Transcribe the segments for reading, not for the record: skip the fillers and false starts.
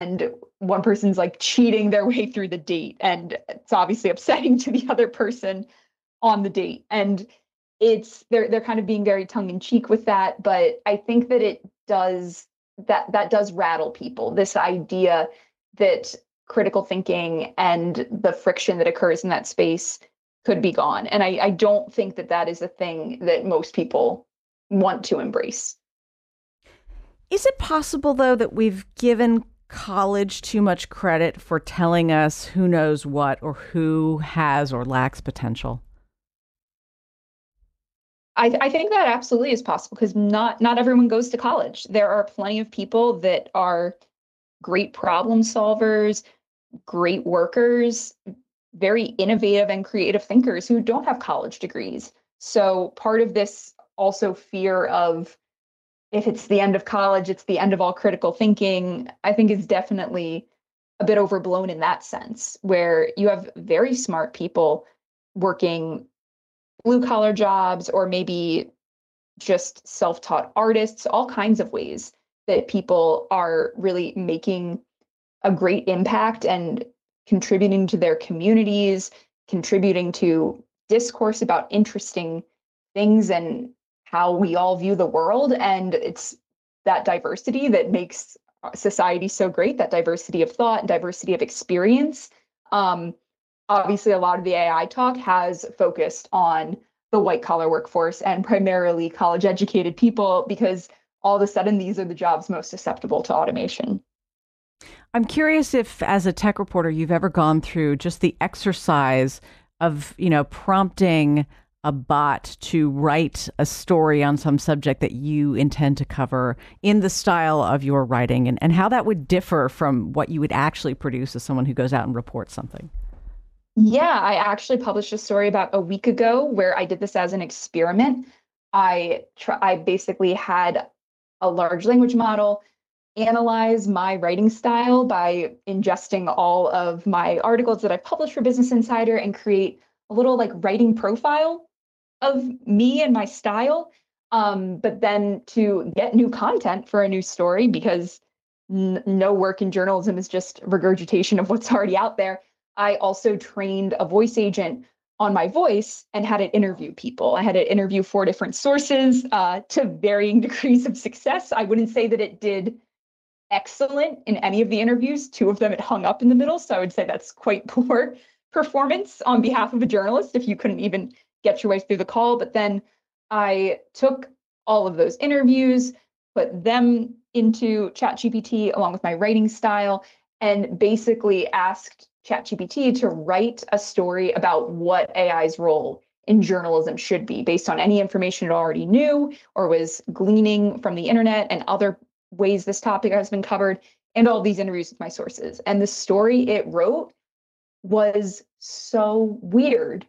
and one person's like cheating their way through the date, and it's obviously upsetting to the other person on the date. And they're kind of being very tongue in cheek with that, but I think that it does that does rattle people. This idea that critical thinking and the friction that occurs in that space could be gone. And I don't think that that is a thing that most people want to embrace. Is it possible, though, that we've given college too much credit for telling us who knows what or who has or lacks potential? I think that absolutely is possible because not everyone goes to college. There are plenty of people that are great problem solvers, great workers, very innovative and creative thinkers who don't have college degrees. So part of this also fear of if it's the end of college, it's the end of all critical thinking, I think is definitely a bit overblown in that sense, where you have very smart people working blue collar jobs or maybe just self taught artists, all kinds of ways that people are really making a great impact and contributing to their communities, contributing to discourse about interesting things and how we all view the world. And it's that diversity that makes society so great, that diversity of thought, diversity of experience. Um, Obviously, a lot of the AI talk has focused on the white collar workforce and primarily college educated people because all of a sudden these are the jobs most susceptible to automation. I'm curious if, as a tech reporter, you've ever gone through just the exercise of, prompting a bot to write a story on some subject that you intend to cover in the style of your writing, and how that would differ from what you would actually produce as someone who goes out and reports something. Yeah, I actually published a story about a week ago where I did this as an experiment. I basically had a large language model analyze my writing style by ingesting all of my articles that I've published for Business Insider and create a little like writing profile of me and my style. But then to get new content for a new story, because no work in journalism is just regurgitation of what's already out there, I also trained a voice agent on my voice and had it interview people. I had it interview four different sources to varying degrees of success. I wouldn't say that it did excellent in any of the interviews. Two of them it hung up in the middle. So I would say that's quite poor performance on behalf of a journalist if you couldn't even get your way through the call. But then I took all of those interviews, put them into ChatGPT along with my writing style, and basically asked ChatGPT to write a story about what AI's role in journalism should be based on any information it already knew or was gleaning from the internet and other ways this topic has been covered, and all these interviews with my sources. And the story it wrote was so weird.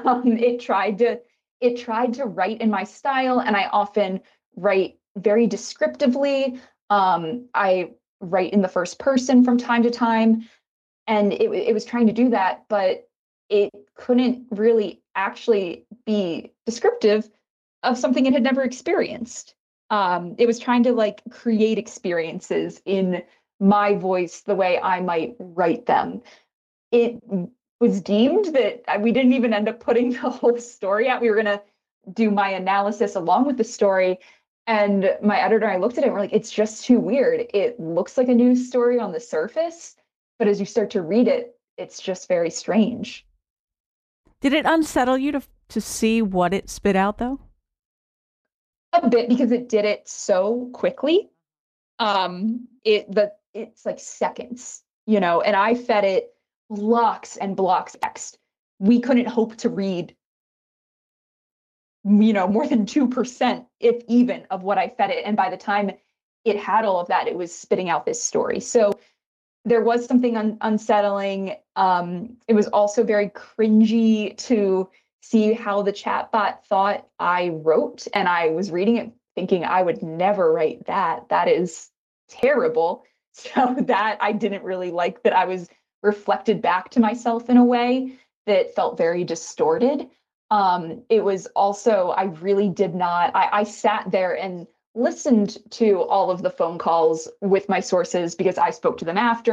It tried to write in my style, and I often write very descriptively. I write in the first person from time to time, and it was trying to do that, but it couldn't really actually be descriptive of something it had never experienced. It was trying to like create experiences in my voice the way I might write them. It was deemed that we didn't even end up putting the whole story out. We were going to do my analysis along with the story. And my editor and I looked at it and we're like, it's just too weird. It looks like a news story on the surface, but as you start to read it, it's just very strange. Did it unsettle you to see what it spit out, though? A bit because it did it so quickly. It's like seconds, and I fed it blocks and blocks of text. We couldn't hope to read, more than 2%, if even, of what I fed it. And by the time it had all of that, it was spitting out this story. So there was something unsettling. It was also very cringy to see how the chatbot thought I wrote, and I was reading it thinking I would never write that. That is terrible. So that I didn't really like that I was reflected back to myself in a way that felt very distorted. It was also, I really did not, I sat there and listened to all of the phone calls with my sources because I spoke to them after.